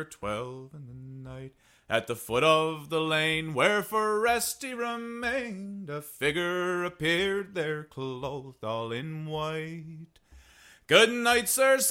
were 12 in the night. At the foot of the lane where for rest he remained, a figure appeared there, clothed all in white. "Good night, sir," said